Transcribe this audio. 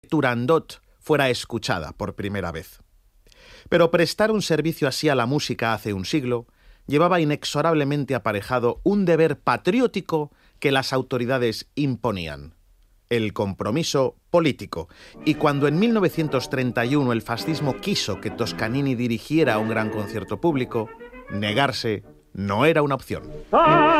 Turandot fuera escuchada por primera vez. Pero prestar un servicio así a la música hace un siglo llevaba inexorablemente aparejado un deber patriótico que las autoridades imponían: el compromiso político. Y cuando en 1931 el fascismo quiso que Toscanini dirigiera un gran concierto público, negarse no era una opción.